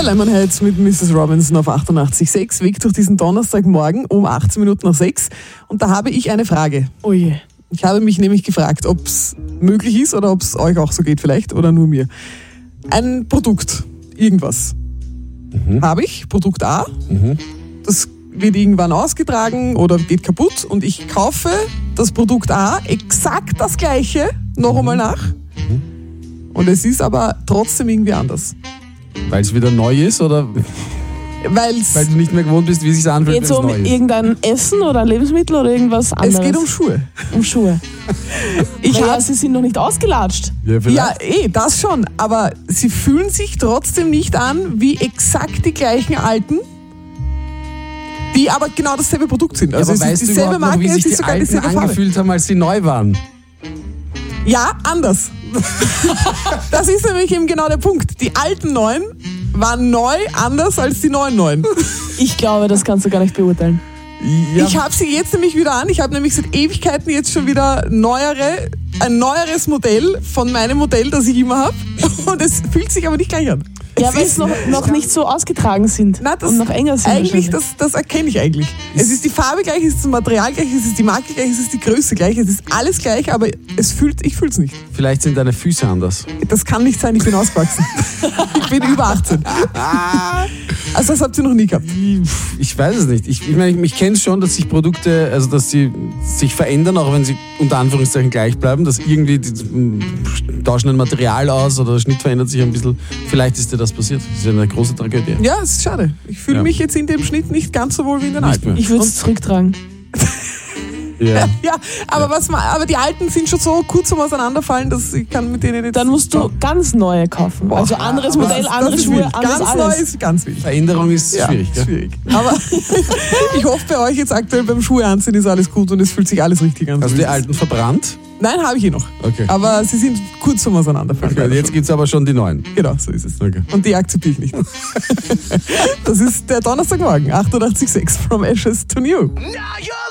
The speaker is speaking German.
Der Lemonheads mit Mrs. Robinson auf 88.6, Weg durch diesen Donnerstagmorgen um 18 Minuten nach 6. Und da habe ich eine Frage. Oh je. Ich habe mich nämlich gefragt, ob es möglich ist oder ob es euch auch so geht vielleicht oder nur mir. Ein Produkt, irgendwas. Habe ich, Produkt A. Das wird irgendwann ausgetragen oder geht kaputt und ich kaufe das Produkt A, exakt das gleiche, noch einmal nach. Und es ist aber trotzdem irgendwie anders. Weil es wieder neu ist oder weil du nicht mehr gewohnt bist, wie es sich anfühlt, Geht es um irgendein Essen oder ein Lebensmittel oder irgendwas anderes? Es geht um Schuhe. Um Schuhe. Sie sind noch nicht ausgelatscht. Ja, das schon. Aber sie fühlen sich trotzdem nicht an wie exakt die gleichen alten, die aber genau dasselbe Produkt sind. Also aber es weißt ist du dieselbe überhaupt noch, Marke, wie sich es ist die sogar Alten dieselbe Farbe. angefühlt haben, als sie neu waren? Ja, anders. Das ist nämlich eben genau der Punkt. Die alten Neuen waren neu anders als die neuen Neuen. Ich glaube, das kannst du gar nicht beurteilen. Ja. Ich habe sie jetzt nämlich wieder an. Ich habe nämlich seit Ewigkeiten jetzt schon wieder ein neueres Modell von meinem Modell, das ich immer habe. Und es fühlt sich aber nicht gleich an. Ja, weil es noch nicht so ausgetragen sind und noch enger sind. Eigentlich, das erkenne ich eigentlich. Es ist die Farbe gleich, es ist das Material gleich, es ist die Marke gleich, es ist die Größe gleich, es ist alles gleich, aber ich fühle es nicht. Vielleicht sind deine Füße anders. Das kann nicht sein, ich bin ausgewachsen. Ich bin über 18. Also das habt ihr noch nie gehabt. Ich weiß es nicht. Ich meine, ich kenne es schon, dass sich Produkte, also dass sie sich verändern, auch wenn sie unter Anführungszeichen gleich bleiben, dass irgendwie die tauschen ein Material aus oder der Schnitt verändert sich ein bisschen. Vielleicht ist dir das passiert. Das ist ja eine große Tragödie. Ja, es ist schade. Ich fühle mich jetzt in dem Schnitt nicht ganz so wohl wie in den alten. Ich würde es zurücktragen. Ja. Ja, aber die alten sind schon so kurz zum Auseinanderfallen, dass ich kann mit denen jetzt... Dann musst du ganz neue kaufen. Boah, also anderes Modell, andere ist Schuhe, wild. anderes Ganz alles. neu ist ganz wild. Veränderung ist schwierig. Ja, schwierig. Aber ich hoffe, bei euch jetzt aktuell beim Schuhe anziehen ist alles gut und es fühlt sich alles richtig an. Hast du die alten verbrannt? Nein, habe ich noch. Okay. Aber sie sind kurz zum Auseinanderfallen. Okay, jetzt gibt es aber schon die neuen. Genau, so ist es. Okay. Und die akzeptiere ich nicht. Das ist der Donnerstagmorgen, 88.6 From Ashes to New.